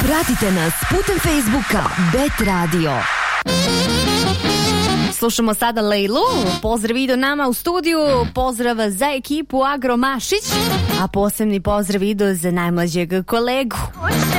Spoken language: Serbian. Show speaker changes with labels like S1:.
S1: Pratite nas putem Facebooka Bet Radio. Slušamo sada Lejlu. Pozdrav idu nama u studiju. Pozdrav za ekipu Agromašić. A posebni pozdrav idu za najmlađeg kolegu.